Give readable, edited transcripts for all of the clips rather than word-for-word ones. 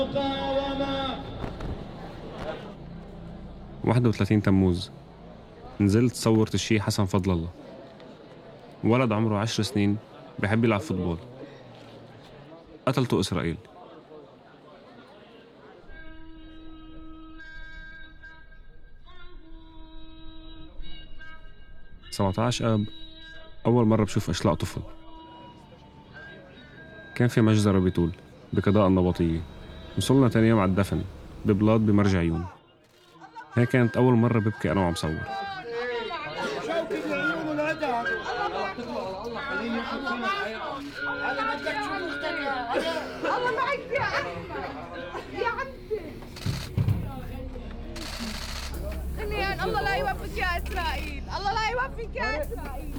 31 تموز نزلت صورت الشيخ حسن فضل الله، ولد عمره 10 سنين بحب يلعب فوتبول، قتلته إسرائيل. ب 17 آب أول مرة بشوف أشلاء طفل. كان في مجزرة بطول بقضاء النبطية. وصلنا تاني يوم على الدفن ببلاط بمرج عيون. هي كانت أول مرة ببكي أنا وعم صور. الله معك يا عمتي. الله لا يوفقك يا إسرائيل، الله لا يوفقك يا إسرائيل.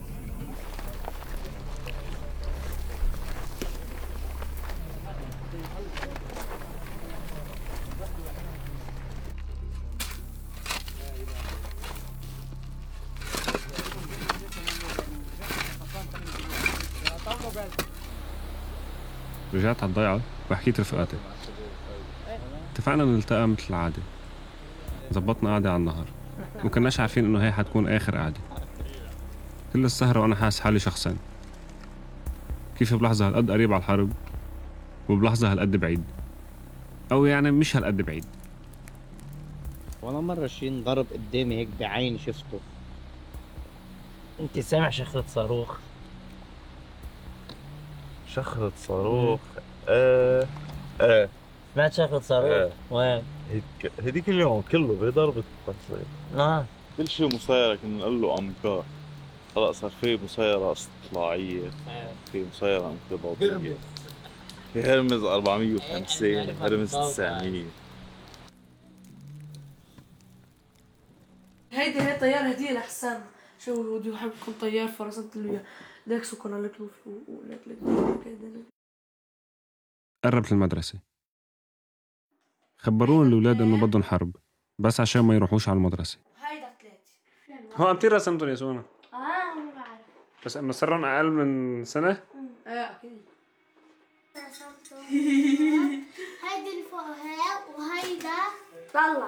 رجعت على الضيعة وحكيت رفقاتي. اتفقنا نلتقى مثل العادة. زبطنا قعدة على النهر، ومكناش عارفين إنه هي حتكون آخر قعدة. كل السهرة وأنا حاس حالي شخصين، كيف بلحظة هالقد قريب على الحرب وبلحظة هالقد بعيد، أو يعني مش هالقد بعيد. ولا مرة شي انضرب قدامي هيك بعين شفته. انت سامع شخرة صاروخ؟ شخرة صاروخ؟ ايه سمعت شخرة صاروخ؟ وين؟ هديك اليوم كله بضربة التنصير. كل شيء مسيرة، كنا نقول له أمكار. خلاص صار في مسيرة استطلاعية، في مسيرة انقباضية، في هرمز 450، هرمز 900. هي طيارة هدية لحسام. شو بده يحب يكون طيار، فرسمت له اياه. ليك سكن لك له ولك قربت المدرسة. خبروني الأولاد إنه بدهم حرب، بس عشان ما يروحوش على المدرسة. هيدا 3 هو كتير رسمتهم يا سونا. ما بعرف. بس إنه صارن أقل من سنة؟ أكيد. رسمته. هيدي اللي فوقها وهيدا طلع.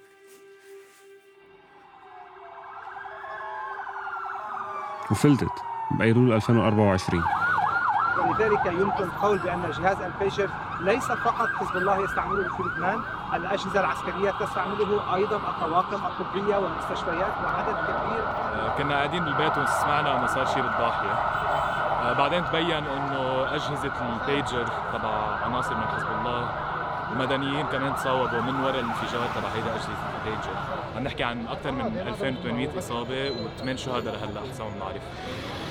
وفلتت بأيلول 2024. ولذلك يمكن القول بأن جهاز البيجر ليس فقط حزب الله يستعمله في لبنان، الأجهزة العسكرية تستعمله أيضا، الطواقم الطبية والمستشفيات وعدد كبير. كنا قاعدين بالبيت وسمعنا انه صار شيء بالضاحية. بعدين تبين انه أجهزة البيجر تبع عناصر من حزب الله المدنيين كمان تصاوبوا من وراء الانفجار تبع هيدا أجهزة البيجر. عم نحكي عن أكثر من 2800 إصابة و8 شهداء لهلا حسب ما بنعرف.